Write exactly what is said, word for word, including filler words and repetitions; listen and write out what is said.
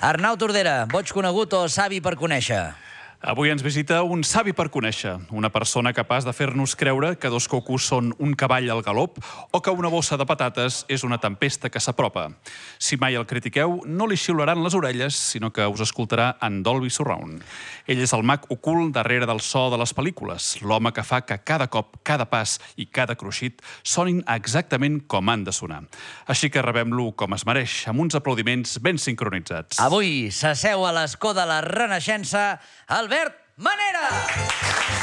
Arnau Tordera, boig conegut o savi per conèixer? Avui ens visita un savi per conèixer, una persona capaç de fer-nos creure que dos cocos són un cavall al galop o que una bossa de patates és una tempesta que s'apropa. Si mai el critiqueu, no li xiularan les orelles, sinó que us escoltarà en Dolby Surround. Ell és el mag ocult darrere del so de les pel·lícules, l'home que fa que cada cop, cada pas i cada cruixit sonin exactament com han de sonar. Així que rebem-lo com es mereix, amb uns aplaudiments ben sincronitzats. Avui s'asseu a l'escó de la Renaixença Albert Manera!